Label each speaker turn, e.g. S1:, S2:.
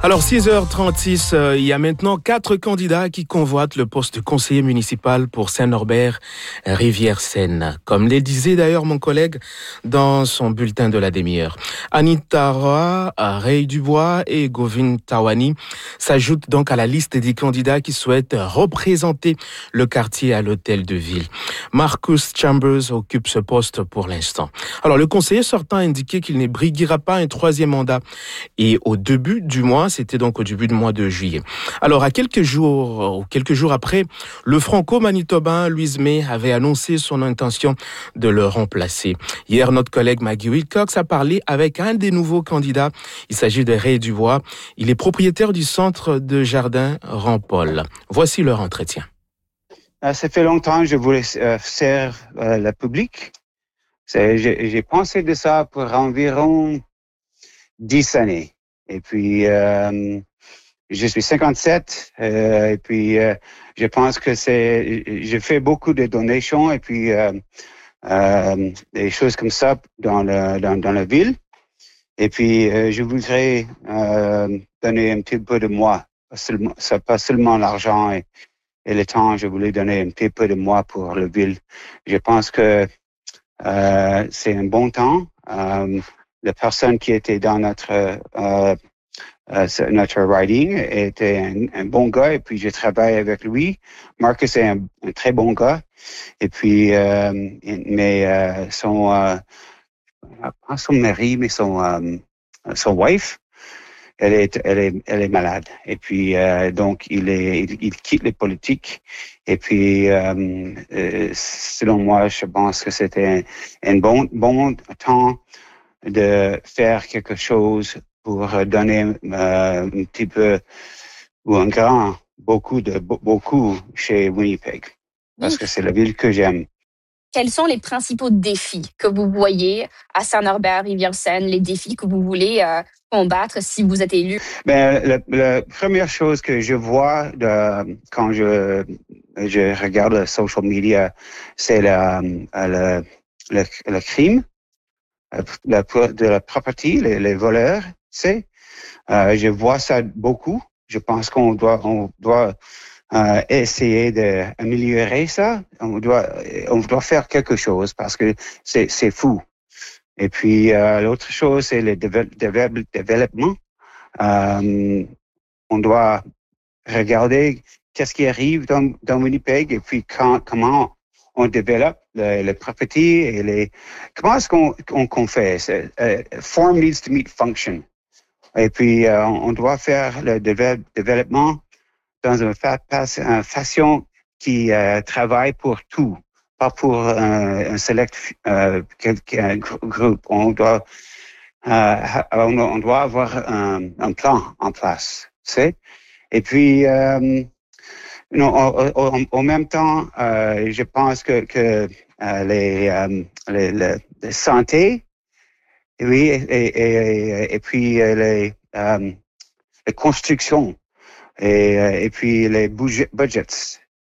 S1: Alors 6h36, il y a maintenant 4 candidats qui convoitent le poste de conseiller municipal pour Saint-Norbert, Rivière-Seine. Comme le disait d'ailleurs mon collègue dans son bulletin de la demi-heure. Anita Roy, Ray Dubois et Govin Tawani s'ajoutent donc à la liste des candidats qui souhaitent représenter le quartier à l'hôtel de ville. Marcus Chambers occupe ce poste pour l'instant. Alors le conseiller sortant a indiqué qu'il ne briguera pas un 3e mandat. Et au début du mois, c'était donc au début du mois de juillet. Alors, quelques jours après, le franco-manitobain Louise May avait annoncé son intention de le remplacer. Hier, notre collègue Maggie Wilcox a parlé avec un des nouveaux candidats. Il s'agit de Ray Dubois. Il est propriétaire du centre de jardin Rampol. Voici leur entretien.
S2: Ça fait longtemps que je voulais servir le public. J'ai pensé de ça pour environ 10 années. Et puis, je suis 57, et puis je pense que je fais beaucoup de donations et puis des choses comme ça dans la ville. Et puis, je voudrais donner un petit peu de moi, pas seulement l'argent et le temps. Je voulais donner un petit peu de moi pour la ville. Je pense que c'est un bon temps. La personne qui était dans notre riding était un bon gars et puis je travaille avec lui. Marcus est un très bon gars et puis mais son mari mais son wife elle est malade et puis donc il quitte les politiques et puis selon moi je pense que c'était un bon temps de faire quelque chose pour donner un petit peu ou beaucoup chez Winnipeg, parce que c'est la ville que j'aime.
S3: Quels sont les principaux défis que vous voyez à Saint-Norbert, Rivière-Seine, les défis que vous voulez combattre si vous êtes élu?
S2: La première chose que je vois quand je regarde le social media, c'est le crime de la property, les voleurs, je vois ça beaucoup. Je pense qu'on doit essayer d'améliorer ça. On doit faire quelque chose parce que c'est fou. Et puis l'autre chose, c'est le développement. On doit regarder qu'est-ce qui arrive dans Winnipeg et puis comment on développe le property et comment est-ce qu'on fait? Form needs to meet function. Et puis, on doit faire le développement dans une façon qui travaille pour tout, pas pour un select groupe. On doit avoir un plan en place, tu sais. Et puis, en même temps, je pense que les santé, oui, et puis les constructions et puis les budgets,